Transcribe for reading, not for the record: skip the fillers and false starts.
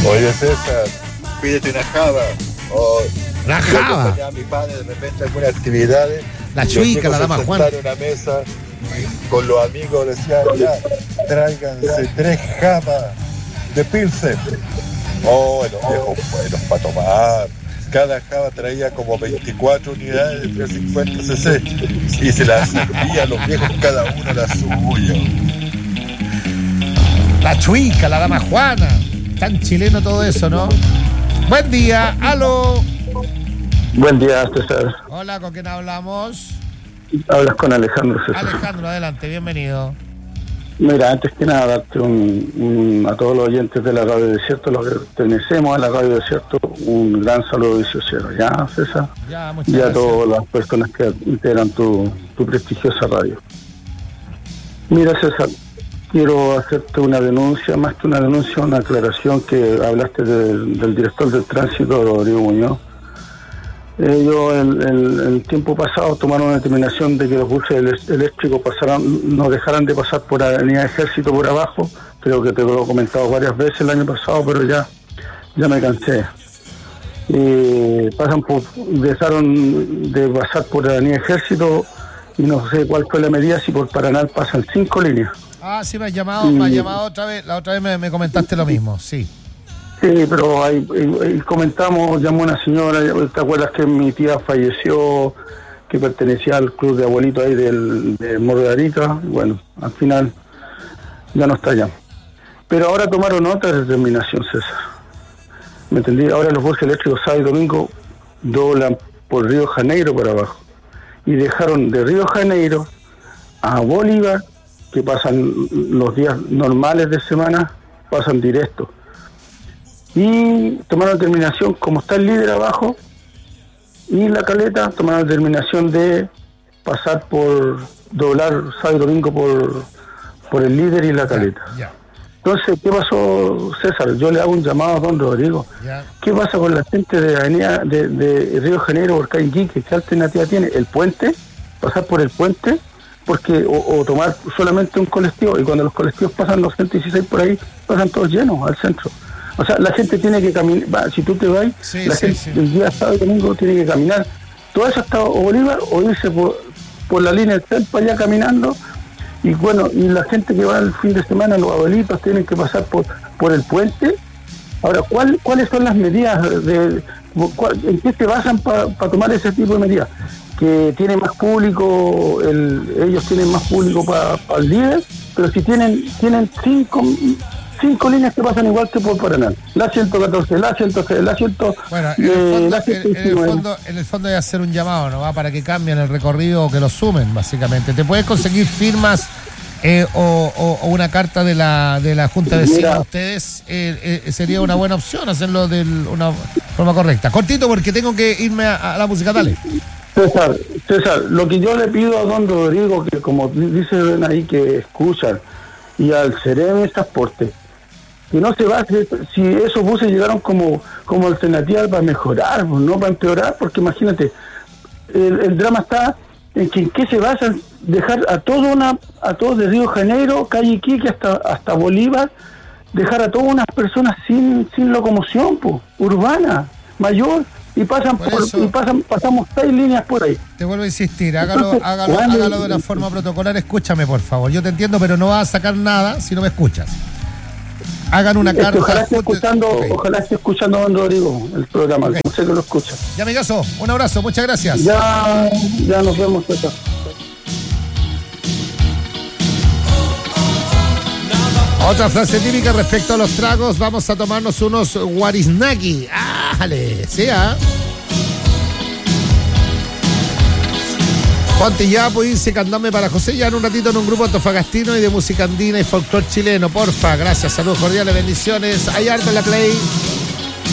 Oye, César, pídete una java. O La yo java. acompañaba a mi padre de repente a algunas actividades. La Los chuica, chicos la se dama Juana. sentaron a una mesa con los amigos, decían, ya, tráiganse 3 javas de Pilsen. Oh, los viejos buenos para tomar. Cada java traía como 24 unidades de 350 cc y se las servía a los viejos cada uno la suya. La chuica, la dama Juana. Tan chileno todo eso, ¿no? Buen día, aló. Buen día, César. Hola, ¿con quién hablamos? Hablas con Alejandro, César. Alejandro, adelante, bienvenido. Mira, antes que nada, darte a todos los oyentes de la Radio Desierto, los que pertenecemos a la Radio Desierto, un gran saludo y sincero. ¿Ya, César? Ya, muchas Y a gracias. todas las personas que integran tu prestigiosa radio. Mira, César, quiero hacerte una denuncia, más que una denuncia, una aclaración que hablaste del director del tránsito, Rodrigo Muñoz. Ellos el tiempo pasado tomaron una determinación de que los buses eléctricos no dejaran de pasar por Avenida Ejército por abajo. Creo que te lo he comentado varias veces el año pasado, pero ya me cansé. Dejaron de pasar por Avenida Ejército y no sé cuál fue la medida, si por Paraná pasan 5 líneas. Ah, sí, me has llamado otra vez. La otra vez me comentaste lo mismo, sí. Sí, pero ahí comentamos, llamó una señora, ¿te acuerdas que mi tía falleció, que pertenecía al club de abuelitos ahí de Morro de Arica? Bueno, al final ya no está allá. Pero ahora tomaron otra determinación, César. ¿Me entendí? Ahora los buses eléctricos sábado y domingo doblan por Río Janeiro para abajo. Y dejaron de Río Janeiro a Bolívar, que pasan los días normales de semana, pasan directo. Y tomaron determinación, como está el líder abajo y La Caleta, tomaron determinación de pasar por doblar sábado y domingo por el líder y La Caleta. Ya. Entonces, ¿qué pasó, César? Yo le hago un llamado a don Rodrigo. Ya. ¿Qué pasa con la gente de Avenida de Río Janeiro, Orcá Iquique? ¿Qué alternativa tiene? ¿El puente? ¿Pasar por el puente? Porque o tomar solamente un colectivo, y cuando los colectivos pasan los 116 por ahí, pasan todos llenos al centro. O sea, la gente tiene que caminar, si tú te vas, Sí, la gente el día sábado y domingo tiene que caminar. Todo eso hasta Bolívar o irse por la línea del tren para allá caminando. Y bueno, y la gente que va el fin de semana, los abuelitos, tienen que pasar por el puente. Ahora, ¿cuáles son las medidas? ¿En qué se basan para tomar ese tipo de medidas? Que tiene más público, ellos tienen más público para el líder, pero si tienen cinco líneas que pasan igual que por Paraná. La 114, la 106, la 100. Bueno, en el fondo hay que hacer un llamado, ¿no? Para que cambien el recorrido o que lo sumen, básicamente. ¿Te puedes conseguir firmas o una carta de la Junta de Vecinos? Ustedes sería una buena opción hacerlo de una forma correcta. Cortito, porque tengo que irme a la música, dale. César, lo que yo le pido a don Rodrigo, que como dicen ahí que escuchan, y al CEREMI Transporte, que no se va, si esos buses llegaron como alternativa para mejorar, no para empeorar, porque imagínate, el drama está en qué se basan, dejar a todos de Río Janeiro, calle Iquique hasta Bolívar, dejar a todas unas personas sin locomoción urbana, mayor, y pasamos 6 líneas por ahí. Te vuelvo a insistir, hágalo de una forma protocolar. Escúchame, por favor. Yo te entiendo, pero no vas a sacar nada si no me escuchas. Hagan una carta. Ojalá esté escuchando a don Rodrigo el programa, okay. Sé que lo escucha. Ya, amigazo, un abrazo, muchas gracias. Ya nos vemos, César. Otra frase típica respecto a los tragos: vamos a tomarnos unos guariznaki. ¡Ájale! ¿Sí, ah? Ponte ya, pues irse cantame para José ya en un ratito en un grupo antofagastino y de música andina y folclor chileno, porfa. Gracias, saludos cordiales, bendiciones. Hay harto en la play.